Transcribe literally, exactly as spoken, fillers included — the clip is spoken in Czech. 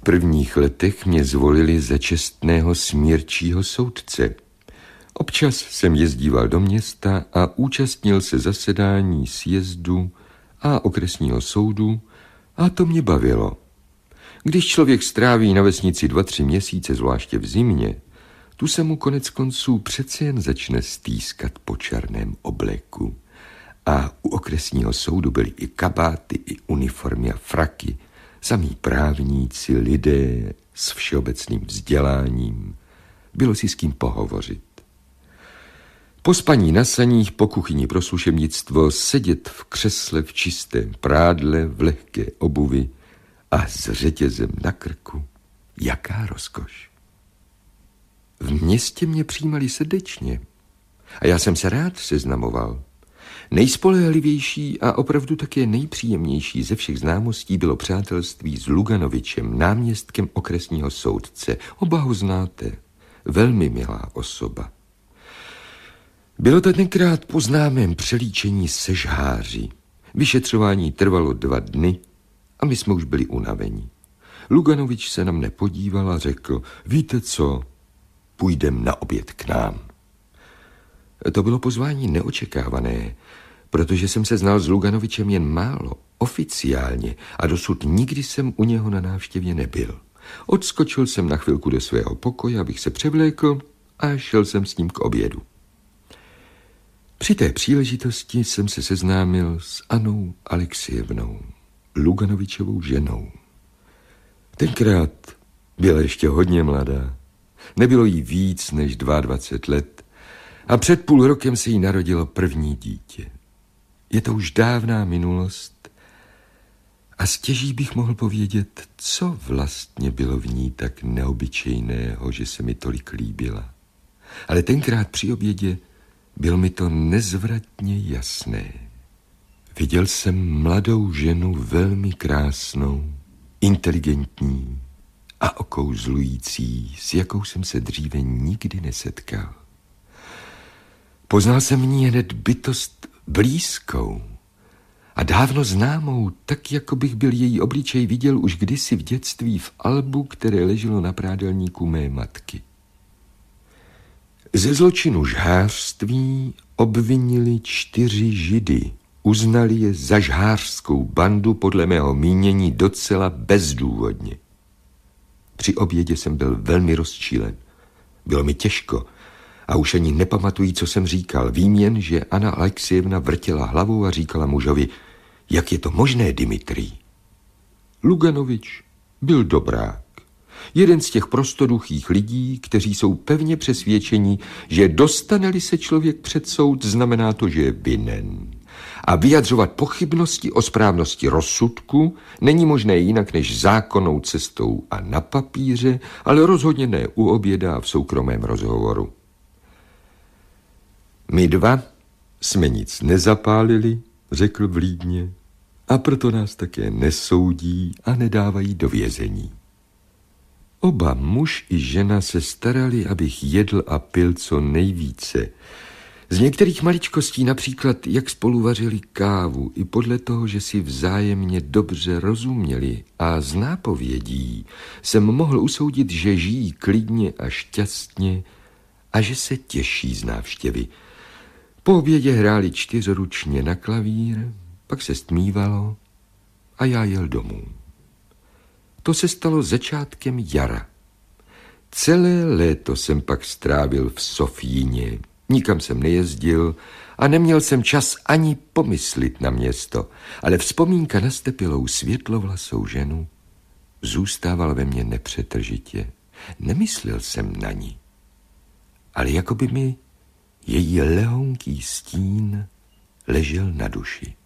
prvních letech mě zvolili za čestného smírčího soudce. Občas jsem jezdíval do města a účastnil se zasedání sjezdu a okresního soudu a to mě bavilo. Když člověk stráví na vesnici dva, tři měsíce, zvláště v zimě, tu se mu konec konců přece jen začne stýskat po černém obleku. A u okresního soudu byly i kabáty, i uniformy a fraky, samí právníci, lidé s všeobecným vzděláním. Bylo si s kým pohovořit. Po spaní na saních, po kuchyni pro služebnictvo, sedět v křesle v čistém prádle, v lehké obuvi a s řetězem na krku. Jaká rozkoš. V městě mě přijímali srdečně a já jsem se rád seznamoval. Nejspolehlivější a opravdu také nejpříjemnější ze všech známostí bylo přátelství s Luganovičem, náměstkem okresního soudce. Oba ho znáte, velmi milá osoba. Bylo to tenkrát po známém přelíčení se žháři. Vyšetřování trvalo dva dny a my jsme už byli unavení. Luganovič se na mne podíval a řekl, víte co, půjdem na oběd k nám. To bylo pozvání neočekávané, protože jsem se znal s Luganovičem jen málo, oficiálně, a dosud nikdy jsem u něho na návštěvě nebyl. Odskočil jsem na chvilku do svého pokoje, abych se převlékl a šel jsem s ním k obědu. Při té příležitosti jsem se seznámil s Annou Alexievnou, Luganovičovou ženou. Tenkrát byla ještě hodně mladá. Nebylo jí víc než dvacet dva let a před půl rokem se jí narodilo první dítě. Je to už dávná minulost a stěží bych mohl povědět, co vlastně bylo v ní tak neobyčejného, že se mi tolik líbila. Ale tenkrát při obědě bylo mi to nezvratně jasné. Viděl jsem mladou ženu velmi krásnou, inteligentní a okouzlující, s jakou jsem se dříve nikdy nesetkal. Poznal jsem v ní hned bytost blízkou a dávno známou, tak jako bych byl její obličej viděl už kdysi v dětství v albu, které leželo na prádelníku mé matky. Ze zločinu žhářství obvinili čtyři Židy. Uznali je za žhářskou bandu, podle mého mínění docela bezdůvodně. Při obědě jsem byl velmi rozčílen. Bylo mi těžko a už ani nepamatuji, co jsem říkal. Vím jen, že Anna Alexievna vrtěla hlavou a říkala mužovi, jak je to možné, Dimitrij? Luganovič byl dobrák. Jeden z těch prostoduchých lidí, kteří jsou pevně přesvědčení, že dostane-li se člověk před soud, znamená to, že je vinen. A vyjadřovat pochybnosti o správnosti rozsudku není možné jinak než zákonnou cestou a na papíře, ale rozhodně ne u oběda a v soukromém rozhovoru. My dva jsme nic nezapálili, řekl vlídně, a proto nás také nesoudí a nedávají do vězení. Oba muž i žena se starali, abych jedl a pil co nejvíce. Z některých maličkostí, například jak spolu vařili kávu, i podle toho, že si vzájemně dobře rozuměli a z nápovědí jsem mohl usoudit, že žijí klidně a šťastně a že se těší z návštěvy. Po obědě hráli čtyřručně na klavír, pak se stmívalo a já jel domů. To se stalo začátkem jara. Celé léto jsem pak strávil v Sofíně. Nikam jsem nejezdil a neměl jsem čas ani pomyslit na město, ale vzpomínka na stepilou světlovlasou ženu zůstávala ve mně nepřetržitě. Nemyslel jsem na ní, ale jako by mi její lehonký stín ležel na duši.